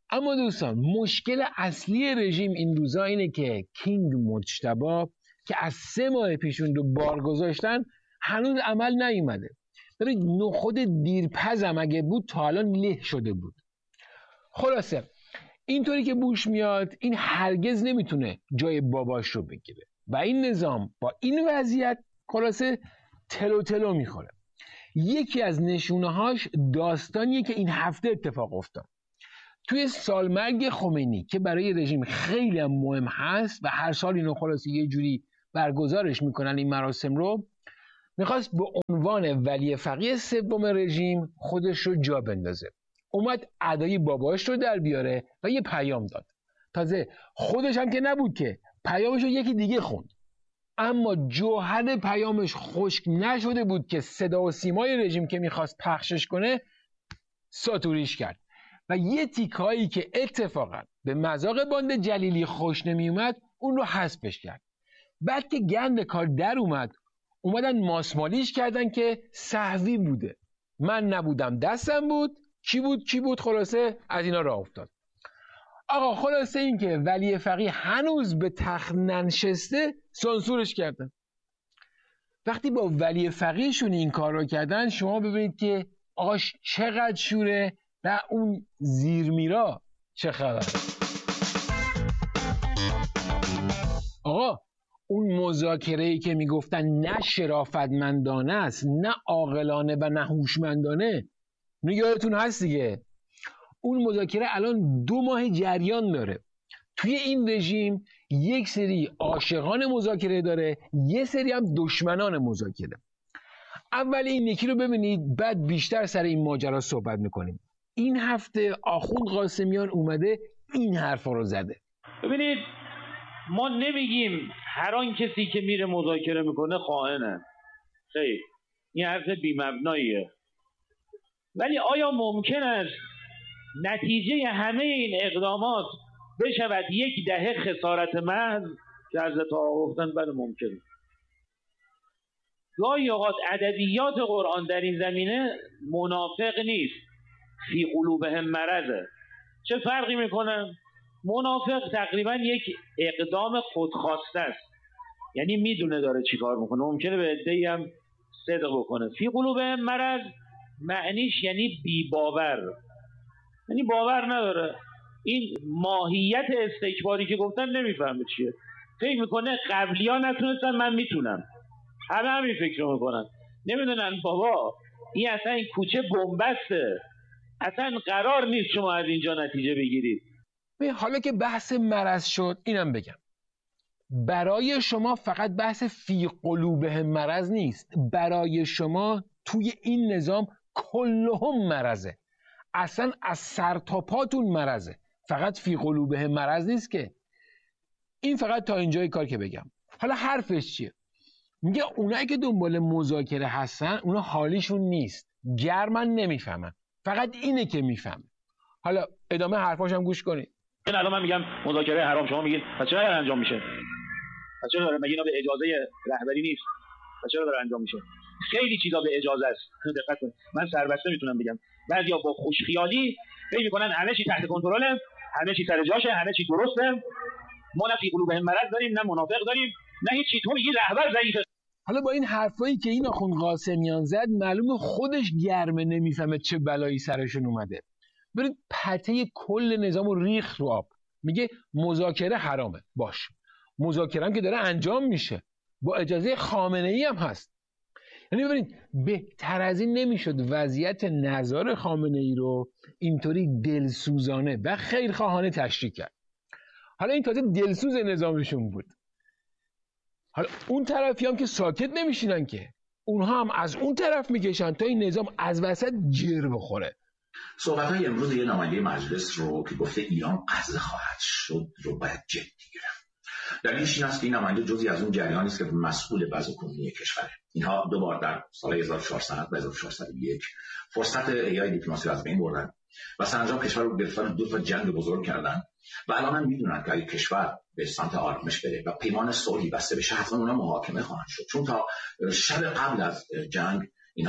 اما دوستان مشکل اصلی رژیم این روزا اینه که کینگ مجتبی که از 3 ماه پیش اون رو بار گذاشتن هنوز عمل نیومده. ببینید نخود دیرپزم اگه بود تا الان له شده بود. خلاصه اینطوری که بوش میاد این هرگز نمیتونه جای باباش رو بگیره و این نظام با این وضعیت خلاصه تلو تلو میخوره. یکی از نشونه‌هاش داستانیه که این هفته اتفاق افتاد. توی سالمرگ خمینی که برای رژیم خیلی هم مهم هست و هر سال اینو خلاصه یه جوری برگزارش میکنن این مراسم رو، میخواست به عنوان ولی فقیه سوم رژیم خودش رو جا بندازه. اومد ادای باباش رو در بیاره و یه پیام داد. تازه خودش هم که نبود که پیامش رو یکی دیگه خوند، اما جوهر پیامش خشک نشده بود که صدا و سیمای رژیم که میخواست پخشش کنه ساتوریش کرد و یه تیکایی که اتفاقا به مذاق باند جلیلی خوش نمیومد اون رو حذفش کرد. بعد که گند کار در اومدن ماسمالیش کردن که سهوی بوده، من نبودم دستم بود، کی بود خلاصه از اینا راه افتاد. آقا خلاصه این که ولی فقیه هنوز به تخت ننشسته سانسورش کردن. وقتی با ولی فقیهشون این کار رو کردن شما ببینید که آقاش چقدر شوره و اون زیرمیرا چه خبر. آقا اون مذاکره‌ای که میگفتن نه شرافتمندانه است نه عاقلانه و نه هوشمندانه، یادتون هست دیگه. اون مذاکره الان 2 ماه جریان داره. توی این رژیم یک سری عاشقان مذاکره داره، یه سری هم دشمنان مذاکره. اول این یکی رو ببینید بعد بیشتر سر این ماجرا صحبت میکنیم. این هفته آخوند قاسمیان اومده این حرفا رو زده. ببینید ما نمیگیم هر آن کسی که میره مذاکره میکنه خائنه، خیر، این حرف بی‌مبناییه. ولی آیا ممکن است نتیجه همه این اقدامات بشود 10 خسارت محض که حضرت آقا گفتن؟ بله ممکنه. گاهی اوقات ادبیات قرآن در این زمینه منافق نیست، فی قلوبهم مرضه. چه فرقی میکنه؟ منافق تقریبا یک اقدام خودخواسته است، یعنی میدونه داره چی کار میکنه، ممکنه به عده‌ای هم صدق بکنه. فی قلوبهم مرض معنیش یعنی بی باور، یعنی باور نداره. این ماهیت استکباری که گفتن نمیفهمه چیه، فکر میکنه قبلی ها نتونستن من میتونم، همه همین فکر میکنن، نمیدونن بابا این اصلا این کوچه بنبسته، اصلا قرار نیست شما از اینجا نتیجه بگیرید. حالا که بحث مرض شد اینم بگم، برای شما فقط بحث فی قلوبهم مرض نیست، برای شما توی این نظام کلهم مرضه، اصلا از سر تا پاتون مرضه، فقط فی قلوبهم مرض نیست که. این فقط تا اینجای کار که بگم. حالا حرفش چیه؟ میگه اونایی که دنبال مذاکره هستن اونا حالیشون نیست، گرمن، نمیفهمن، فقط اینه که میفهمه. حالا ادامه حرفاش هم گوش کنید. این الان من میگم مذاکره حرام، شما میگین پس چرا انجام میشه؟ پس چرا داره؟ مگه اینا به اجازه رهبری نیست؟ پس چرا داره انجام میشه؟ خیلی چیزا به اجازه است. دقت کنید، من سربسته میتونم بگم. بعضیا با خوشخیالی فکر میکنن همه چی تحت کنترله، همه چی سر جاشه، همه چی درسته. ما نه فی قلوبهم مرض داریم، نه منافق داریم، نه هیچ چیز. تو میگی رهبر ضعیفه. حالا با این حرفایی که این آخوند قاسمیان زد معلومه خودش گرمه، نمیفهمه چه بلایی سرشون اومده. برید پته کل نظامو ریخ رو آب. میگه مذاکره حرامه، باش، مذاکره هم که داره انجام میشه با اجازه خامنه ای هم هست. یعنی ببینید بهتر از این نمیشد وضعیت نظار خامنه ای رو اینطوری دلسوزانه و خیرخواهانه تشریح کرد. حالا این تازه دلسوز نظامشون بود. حالا اون طرفی هم که ساکت نمیشینن که، اونها هم از اون طرف میکشن تا این نظام از وسط جر بخوره. صحبت‌های امروز یه نماینده مجلس رو که گفته ایران غزه خواهد شد رو باید جدی گرفت. دلیلش این است که این نماینده جزئی از اون جریانی است که مسئول وضع کنونی کشوره. اینها 2 بار در سال 1400 و 1401 فرصت احیای دیپلماسی رو از بین بردن و سرانجام کشور رو گرفتن، 2 تا جنگ بزرگ کردن و الان هم میدونن که اگه کشور به سمت آرامش بره و پیمان صلحی بسته بشه حتما اونها محاکمه خواهند شد، چون تا شب قبل از جنگ اینها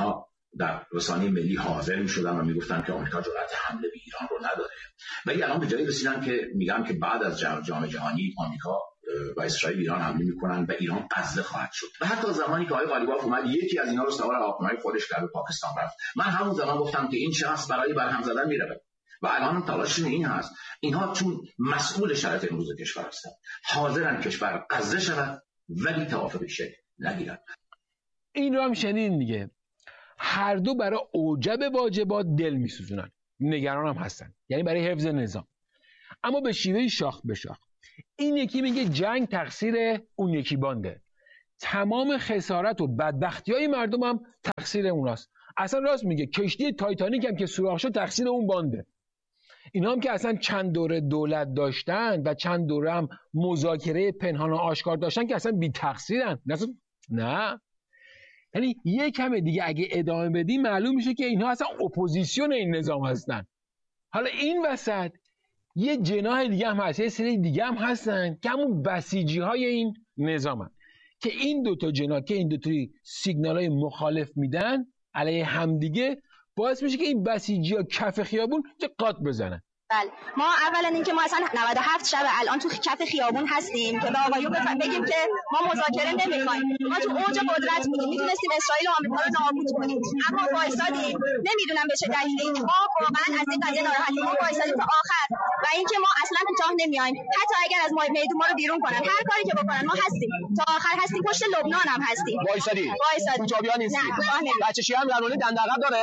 در رسانه ملی حاضر می‌شدن و میگفتن که آمریکا جرأت حمله به ایران رو نداره، ولی الان به جایی رسیدن که میگن که بعد از جام جهانی آمریکا و اسرائیل ایران حمله میکنن و ایران غزه خواهد شد. و حتی زمانی که آقای قالیباف اومد یکی از اینا رو سوار هواپیمای خودش کرد به پاکستان رفت، من همون زمان گفتم که این شخص برای برهم زدن میره و الان تلاششون این هست. اینها چون مسئول شرایط امروز کشور هستند حاضرن کشور غزه شود ولی توافق شکل نگیرن. این رو هم شنیدین دیگه، هر دو برای اوجب واجبات دل میسوزونن، نگران هم هستن، یعنی برای حفظ نظام، اما به شیوه شاخ به شاخ. این یکی میگه جنگ تقصیر اون یکی بانده، تمام خسارت و بدبختی‌های مردم هم تقصیر اوناست. اصلا راست میگه، کشتی تایتانیک هم که سوراخ شد تقصیر اون بانده. اینا هم که اصلا چند دوره دولت داشتن و چند دوره هم مذاکره پنهان و آشکار داشتن که اصلا بی تقصیرن. نه، یعنی یک کم دیگه اگه ادامه بدی معلوم میشه که اینها اصلا اپوزیسیون این نظام هستن. حالا این وسط یه جناح دیگه هم هست، یه سری دیگه هم هستن که همون بسیجی های این نظامن که این دوتا جناح که این دوتا سیگنال های مخالف میدن علیه همدیگه، باعث میشه که این بسیجی ها کف خیابون چه قات بزنن. بله، ما اولا اینکه ما اصلا 97 شب الان تو کف خیابون هستیم که به آقایون بگیم که ما مذاکره نمی‌خوایم. ما تو اوج قدرت بودیم، میتونستیم اسرائیل و آمریکا رو نابود کنیم، اما وایسادیم. نمیدونم به چه دلیلی ما واقعا از این قضیه ناراحتیم. ما وایسادیم تا آخر و اینکه ما اصلا کوتاه نمیایم، حتی اگر از میدون ما رو بیرون کنن، هر کاری که بکنن ما هستیم تا آخر، هستیم پشت لبنان هم هستیم. وایسادیم کوتاهی نیستیم. بچه‌شی هم در مورد دندقب داره.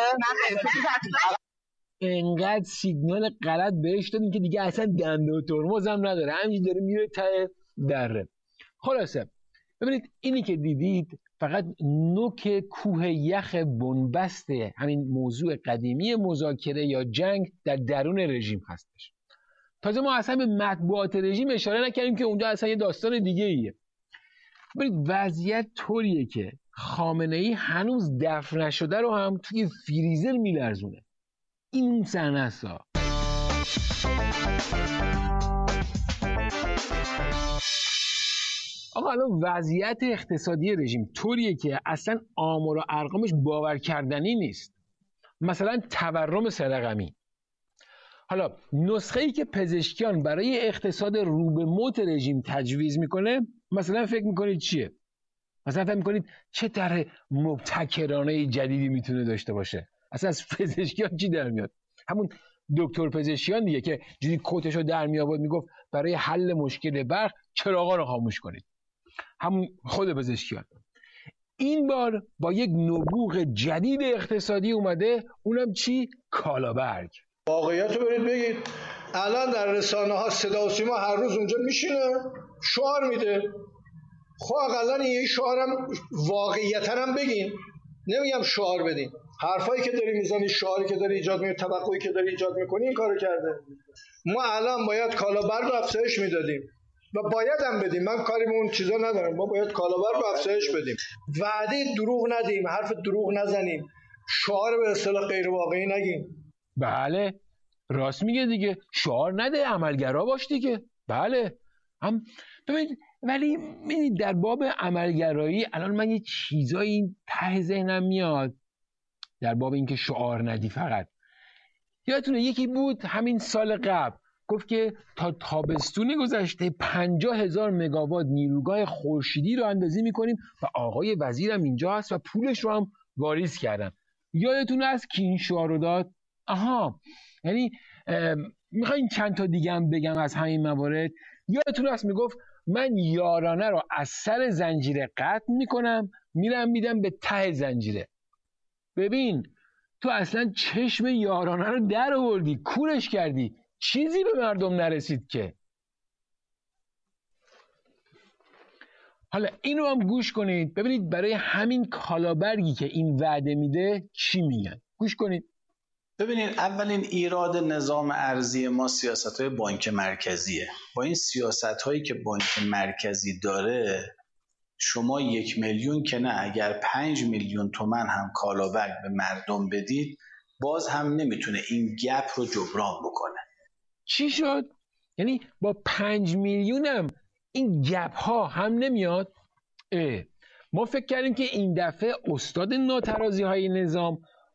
انقدر سیگنال غلط بهش دادیم که دیگه اصلا دنده و ترمز هم نداره، همینجوری داره میره ته دره. خلاصه ببینید، اینی که دیدید فقط نوک کوه یخ بنبست همین موضوع قدیمی مذاکره یا جنگ در درون رژیم هستش. تازه ما اصلا به مطبوعات رژیم اشاره نکردیم که اونجا اصلا یه داستان دیگه ایه. ببینید وضعیت طوریه که خامنه‌ای هنوز دفن نشده رو هم توی فریزر میلرزونه. این صحنه است. آقا الان وضعیت اقتصادی رژیم طوریه که اصلا آمار و ارقامش باور کردنی نیست. مثلا تورم سرقمی. حالا نسخه‌ای که پزشکیان برای اقتصاد رو به موت رژیم تجویز میکنه، مثلا فکر میکنید چیه؟ مثلا فکر میکنید چه طرح مبتکرانه جدیدی میتونه داشته باشه؟ اصلا از پزشکیان چی در میاد؟ همون دکتر پزشکیان دیگه که جوری کتشو در می آورد میگفت برای حل مشکل برق چراغا رو خاموش کنید. همون خود پزشکیان. این بار با یک نبوغ جدید اقتصادی اومده، اونم چی؟ کالابرگ. واقعیت رو برید بگید. الان در رسانه ها صدا و سیما هر روز اونجا میشینه شعار میده. خب اقلا این شعارم واقعیت هم بگین، نمیگم شعار بدین. حرفایی که داری میزنی، شعاری که داری ایجاد میکنی، توقعی که داری ایجاد میکنی، این کارو کرده. ما الان باید کالابرگ رو افزایش میدادیم و باید هم بدیم. من کاری به اون چیزا ندارم. ما باید کالابرگ رو افزایش بدیم. وعده دروغ ندیم، حرف دروغ نزنیم، شعار به اصطلاح غیر واقعی نگیم. بله راست میگه دیگه، شعار نده، عملگرا باش دیگه. بله هم ببینید، ولی ببینید در باب عملگرایی الان من یه چیزایی ته ذهنم میاد در باب اینکه شعار ندی. فقط یادتونه یکی بود همین سال قبل گفت که تا تابستون گذشته 50,000 مگاوات نیروگاه خورشیدی رو اندازی میکنیم و آقای وزیرم اینجا هست و پولش رو هم واریز کردن. یادتونه از کی این شعار رو داد؟ آها، یعنی میخواین چند تا دیگه هم بگم از همین موارد. یادتونه است میگفت من یارانه رو از سر زنجیره قطع میکنم، میرم میدم به ته زنجیره. ببین تو اصلا چشم یارانه رو در آوردی، کورش کردی، چیزی به مردم نرسید که. حالا اینو هم گوش کنید ببینید برای همین کالابرگی که این وعده میده چی میگن. گوش کنید. ببینید، اولین ایراد نظام ارزی ما سیاست‌های بانک مرکزیه. با این سیاست‌هایی که بانک مرکزی داره، شما 1 میلیون که نه، اگر 5 میلیون تومان هم کالابرگ به مردم بدید، باز هم نمیتونه این گپ رو جبران بکنه. چی شد؟ یعنی با 5 میلیون هم این گپ ها هم نمیاد؟ ما فکر کردیم که این دفعه استاد ناترازی های نظام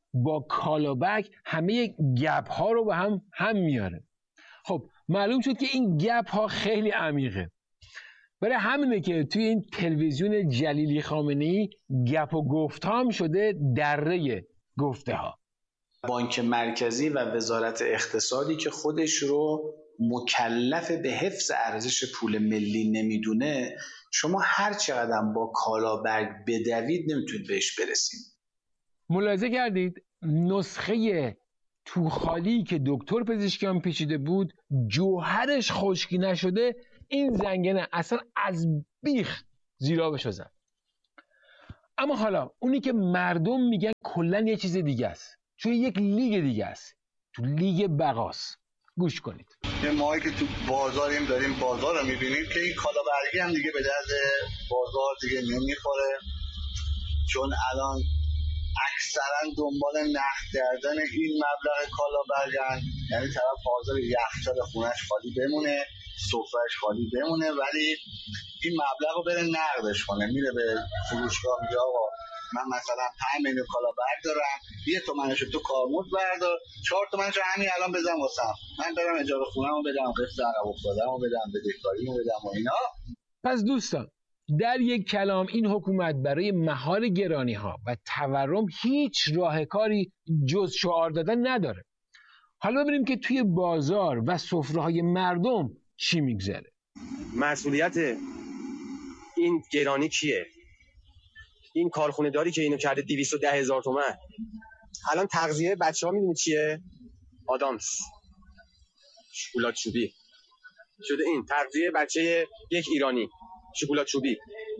با کالابک همه گپ ها رو به هم میاره. خب معلوم شد که این گپ ها خیلی عمیقه. برای همینه که توی این تلویزیون جلیلی خامنه‌ای گپ و گفت هم شده دره گفته ها. بانک مرکزی و وزارت اقتصادی که خودش رو مکلف به حفظ ارزش پول ملی نمیدونه، شما هر چقدر با کالابرگ بدوید نمیتونید بهش برسید. ملاحظه کردید نسخه توخالی که دکتر پزشکیان پیچیده بود جوهرش خشکی نشده، این زنگنه اصلا از بیخ زیرابش رو زد. اما حالا اونی که مردم میگن کلن یه چیز دیگه است، چون یک لیگ دیگه است، تو لیگ بقاست. گوش کنید. ماهایی که تو بازاریم داریم بازار رو میبینیم که این کالابرگی هم دیگه به درد بازار دیگه نمیخوره، چون الان اکثرا دنبال نقد کردن این مبلغ کالابرگن، یعنی طرف حاضر یخچال خونش خالی بمونه، سفرهش خالی بمونه، ولی این مبلغ رو بره نقدش کنه. میره به فروشگاه میگه آقا من مثلا 5 میلیون کالابرگ دارم، 1 تومنشو تو کارمزد بردار، 4 تومنشو همین الان بزن واسم، من برم اجاره خونه‌مو بدم، قسط عقب افتاده‌مو بدم، بدهکاریمو بدم و اینا. پس دوستان در یک کلام این حکومت برای مهار گرانی ها و تورم هیچ راهکاری جز شعار دادن نداره. حالا ببینیم که توی بازار و سفره‌های مردم چی میگذره. مسئولیت این گرانی کیه؟ این کارخونه داری که اینو کرده 210,000 تومان. الان تغذیه بچه‌ها میدونی چیه؟ آدامس، شکلات چوبی شده. این تغذیه بچه یک ایرانی شکلات چوبی.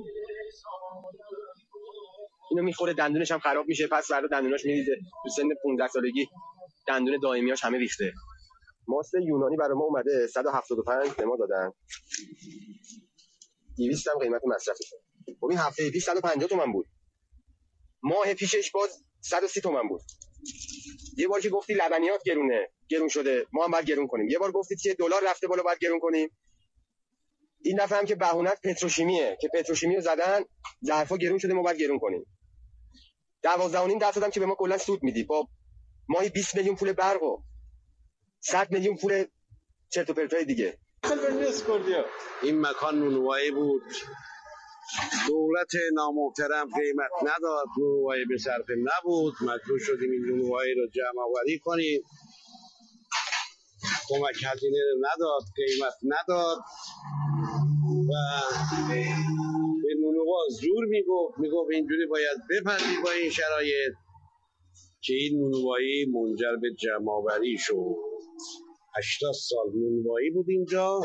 اینو میخوره دندونش هم خراب میشه، پس فردا دندوناش میریزه. تو سن 15 سالگی دندون دائمیاش همه ریخته. ماست یونانی برای ما اومده 175 به ما دادن، 200 هم قیمت مصرفشه. خب این هفته پیش 150 تومن بود، ماه پیشش باز 130 تومن بود. یه بار که گفتی لبنیات گرون شده، ما هم باید گرون کنیم. یه بار گفتید که دلار رفته بالا باید گرون کنیم. این دفعه هم که بهونت پتروشیمیه که پتروشیمی رو زدن، ظرفا گرون شده، ما باید گرون کنیم. 12.5% هم که به ما کلا سود میدی، با ماهی 20 میلیون پول برق و 100 میلیون پول چرت و پرتای دیگه. این مکان نونوایی بود، دولت نامحترم قیمت نداد، نونوایی به صرفه نبود، مجبور شدیم این نونوایی رو جمع آوری کنیم. کمک هزینه رو نداد، قیمت نداد و به نونوا زور میگفت اینجوری باید بپذیر با این شرایط که این نونوایی منجر به جمع آوری شد. 80 سال نونوایی بود اینجا.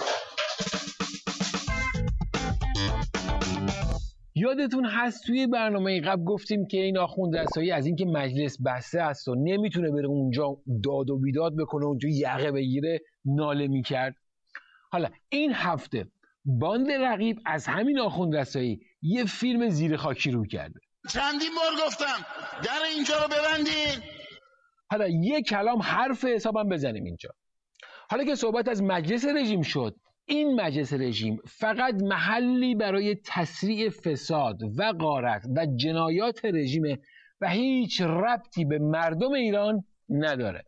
یادتون هست توی برنامه قبل گفتیم که این آخوند رسایی از اینکه مجلس بسته است و نمیتونه بره اونجا داد و بیداد بکنه، اونجا یقه بگیره، ناله میکرد. حالا این هفته باند رقیب از همین آخوند رسایی یه فیلم زیر خاکی رو کرده. چندین بار گفتم در اینجا رو ببندین. حالا یه کلام حرف حسابم بزنیم اینجا. حالا که صحبت از مجلس رژیم شد، این مجلس رژیم فقط محلی برای تسریع فساد و غارت و جنایات رژیمه و هیچ ربطی به مردم ایران نداره.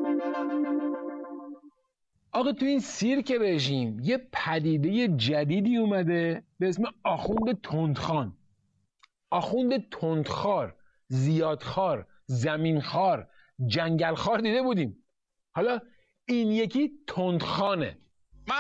آقا تو این سیرک رژیم یه پدیده جدیدی اومده به اسم آخوند تندخان. آخوند تندخوار، زیادخوار، زمینخوار، جنگلخوار دیده بودیم. حالا این یکی تندخانه. من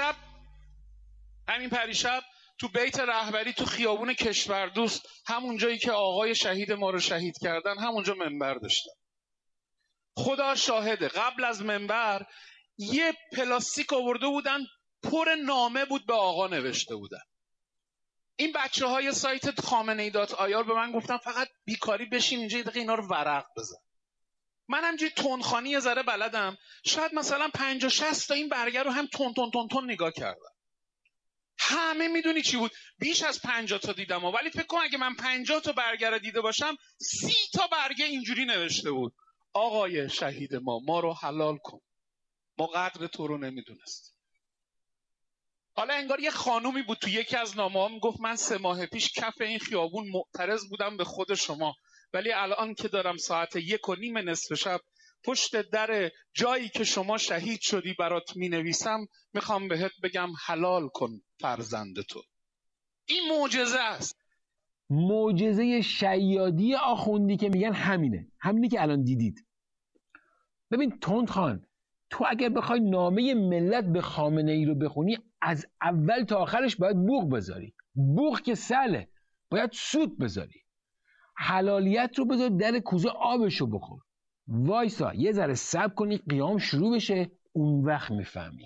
همین پریشب تو بیت رهبری تو خیابون کشوردوست، همون جایی که آقای شهید ما رو شهید کردن، همونجا منبر داشتم. خدا شاهده قبل از منبر یه پلاستیک آورده بودن پر نامه بود به آقا نوشته بودن. این بچه‌های سایت خامنه‌ای.ir به من گفتن فقط بیکاری بشین اینجا یه دقیقه اینا رو ورق بزن. من همجوری تندخوانی یه ذره بلدم، شاید مثلا 50-60 تا این برگه رو هم تون نگاه کردم. همه میدونی چی بود؟ بیش از 50 تا دیدم، ولی فکر کن اگه من 50 تا برگه رو دیده باشم 30 تا برگه اینجوری نوشته بود: آقای شهید ما رو حلال کن، ما قدر تو رو نمیدونستیم. حالا انگار یه خانومی بود تو یکی از نامه‌ها میگفت من 3 ماه پیش کف این خیابون معترض بودم به خود شما، ولی الان که دارم ساعت 1:30 نصف شب پشت در جایی که شما شهید شدی برات می نویسم، میخوام بهت بگم حلال کن فرزند تو. این معجزه است. معجزه شیادی آخوندی که میگن همینی که الان دیدید. ببین تندخان، تو اگر بخوای نامه ملت به خامنه ای رو بخونی، از اول تا آخرش باید بوق بذاری. بوق که سله، باید سوت بذاری. حلالیت رو بذار در کوزه آبشو بخور. وایسا یه ذره صبر کنی قیام شروع بشه، اون وقت میفهمی.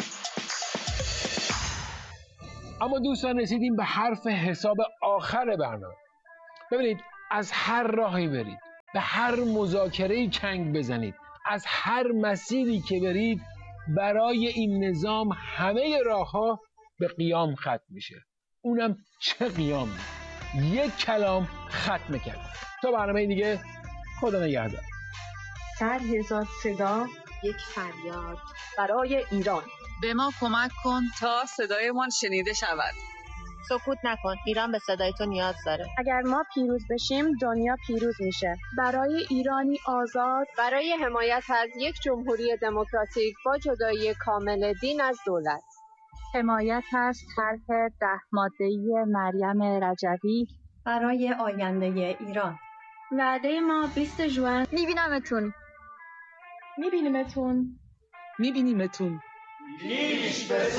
اما دوستان رسیدیم به حرف حساب آخر برنامه. ببینید، از هر راهی برید، به هر مذاکره‌ای چنگ بزنید، از هر مسیری که برید، برای این نظام همه راه‌ها به قیام ختم میشه. اونم چه قیامی؟ یک کلام ختم کرد. تا برنامه دیگه، خدا نگهدار. 100,000 صدا، یک فریاد برای ایران. به ما کمک کن تا صدایمان شنیده شود. سکوت نکن، ایران به صدای تو نیاز داره. اگر ما پیروز بشیم دنیا پیروز میشه. برای ایرانی آزاد، برای حمایت از یک جمهوری دموکراتیک با جدایی کامل دین از دولت. حمایت از طرح 10 ماده‌ای مریم رجوی برای آینده ایران. وعده ما 20 ژوئن. میبینیمتون.